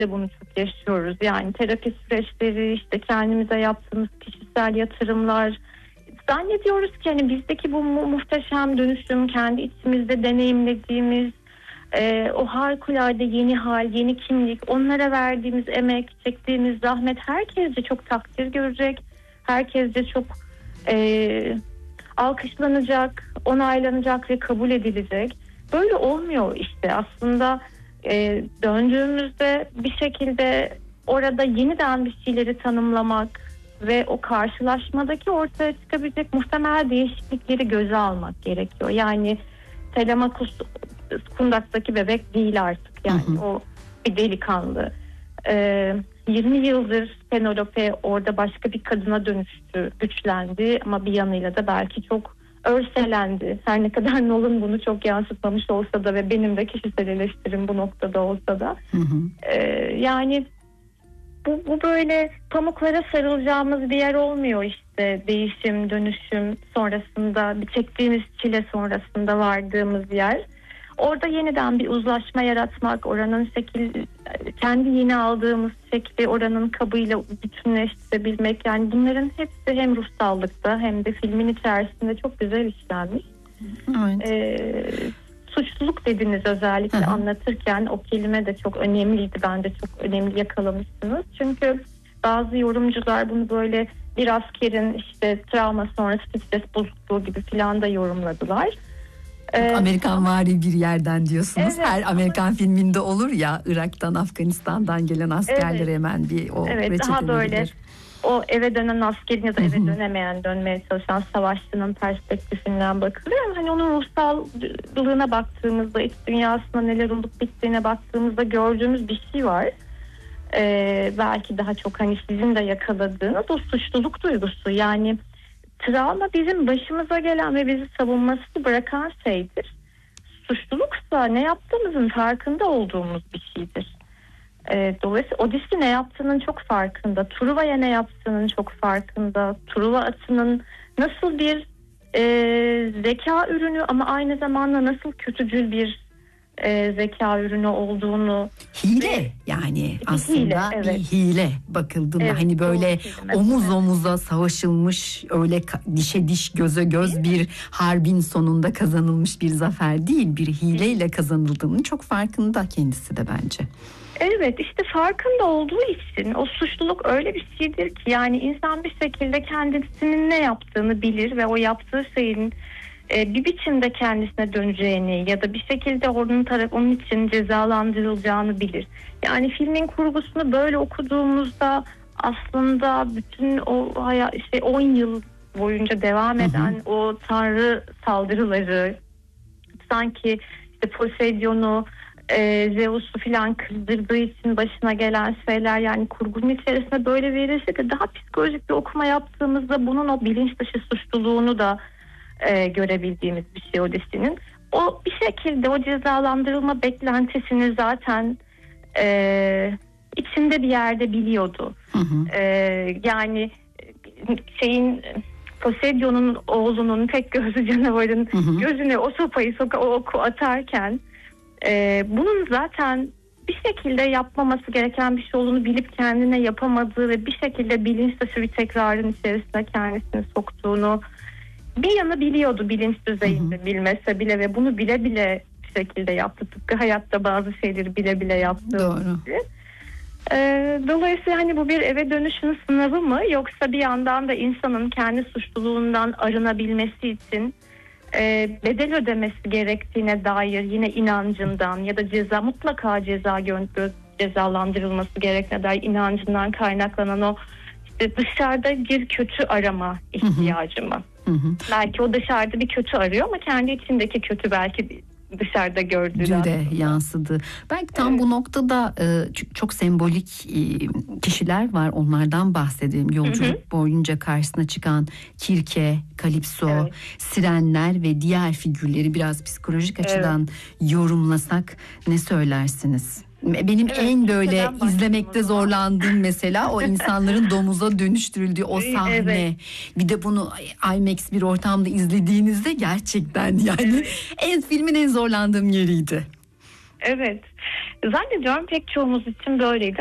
de bunu çok yaşıyoruz. Yani terapi süreçleri, işte kendimize yaptığımız kişisel yatırımlar. Zannediyoruz ki hani bizdeki bu muhteşem dönüşüm, kendi içimizde deneyimlediğimiz o harikulade yeni hal, yeni kimlik, onlara verdiğimiz emek, çektiğimiz zahmet herkesce çok takdir görecek. Herkesce çok alkışlanacak, onaylanacak ve kabul edilecek. Böyle olmuyor işte. Aslında döndüğümüzde bir şekilde orada yeniden bir şeyleri tanımlamak ve o karşılaşmadaki ortaya çıkabilecek muhtemel değişiklikleri göze almak gerekiyor. Yani Telemakus kundaktaki bebek değil artık. Yani o bir delikanlı. 20 yıldır Penelope orada başka bir kadına dönüştü, güçlendi ama bir yanıyla da belki çok örselendi. Her ne kadar Nolan bunu çok yansıtmamış olsa da ve benim de kişisel eleştirim bu noktada olsa da. Yani bu böyle pamuklara sarılacağımız bir yer olmuyor işte. Değişim, dönüşüm sonrasında, bir çektiğimiz çile sonrasında vardığımız yer. Orada yeniden bir uzlaşma yaratmak, oranın kendi yeni aldığımız şekli oranın kabıyla bütünleştirebilmek. Yani bunların hepsi hem ruhsallıkta hem de filmin içerisinde çok güzel işlenmiş. Evet. Suçluluk dediniz özellikle anlatırken, o kelime de çok önemliydi. Ben de çok önemli yakalamışsınız. Çünkü bazı yorumcular bunu böyle bir askerin işte travma sonrası stres bozukluğu gibi filan da yorumladılar. Amerikanvari bir yerden diyorsunuz. Evet. Her Amerikan filminde olur ya, Irak'tan, Afganistan'dan gelen askerlere hemen bir o reçete daha böyle verilir. o eve dönen askerin ya da eve dönemeyen, dönmeye çalışan savaşçının perspektifinden bakılıyor. Ama hani onun ruhsallığına baktığımızda, iç dünyasında neler olup bittiğine baktığımızda gördüğümüz bir şey var. Belki daha çok hani sizin de yakaladığınız o suçluluk duygusu. Yani travma bizim başımıza gelen ve bizi savunmasız bırakan şeydir. Suçluluksa ne yaptığımızın farkında olduğumuz bir şeydir. Dolayısıyla Odysseus ne yaptığının çok farkında. Truva'ya ne yaptığının çok farkında. Truva atının nasıl bir zeka ürünü ama aynı zamanda nasıl kötücül bir zeka ürünü olduğunu. Hile yani aslında hile, evet. Bir hile bakıldığında, evet, hani böyle omuz evet. omuza savaşılmış, öyle dişe diş göze göz bir harbin sonunda kazanılmış bir zafer değil, bir hileyle kazanıldığının çok farkında kendisi de bence. Evet, işte farkında olduğu için o suçluluk öyle bir şeydir ki yani insan bir şekilde kendisinin ne yaptığını bilir ve o yaptığı şeyin bir biçimde kendisine döneceğini ya da bir şekilde onun için cezalandırılacağını bilir. Yani filmin kurgusunu böyle okuduğumuzda aslında bütün o 10 yıl boyunca devam eden o tanrı saldırıları, sanki işte Poseidon'u, Zeus'u filan kızdırdığı için başına gelen şeyler, yani kurgunun içerisinde böyle verirse de daha psikolojik bir okuma yaptığımızda bunun o bilinç dışı suçluluğunu da görebildiğimiz bir şey Odysseus'un. O bir şekilde o cezalandırılma beklentisini zaten içinde bir yerde biliyordu. Yani Poseidon'un oğlunun tek gözlü canavarın gözüne o sopayı o oku atarken bunun zaten bir şekilde yapmaması gereken bir şey olduğunu bilip kendine yapamadığı ve bir şekilde bilinç dışı bir tekrarın içerisine kendisini soktuğunu bir yana biliyordu, bilinç düzeyinde bilmese bile, ve bunu bile bile bir şekilde yaptı. Tıpkı hayatta bazı şeyleri bile bile yaptı. Doğru. Dolayısıyla hani bu bir eve dönüşün sınavı mı, yoksa bir yandan da insanın kendi suçluluğundan arınabilmesi için bedel ödemesi gerektiğine dair yine inancından ya da mutlaka cezalandırılması gerektiğine dair inancından kaynaklanan o işte dışarıda bir kötü arama ihtiyacı mı? Belki o dışarıda bir kötü arıyor ama kendi içindeki kötü belki dışarıda gördüğü de yansıdı. Belki tam bu noktada çok sembolik kişiler var, onlardan bahsedelim. Yolculuk boyunca karşısına çıkan Kirke, Kalipso, Sirenler ve diğer figürleri biraz psikolojik açıdan yorumlasak ne söylersiniz? Benim en böyle izlemekte zorlandığım mesela o insanların domuza dönüştürüldüğü o sahne. Bir de bunu IMAX bir ortamda izlediğinizde gerçekten yani filmin en zorlandığım yeriydi. Evet. Zannediyorum pek çoğumuz için böyleydi.